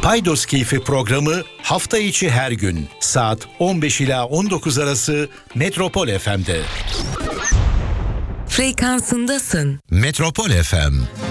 Paydos Keyfi programı hafta içi her gün saat 15 ila 19 arası Metropol FM'de. Frekansındasın. Metropol FM.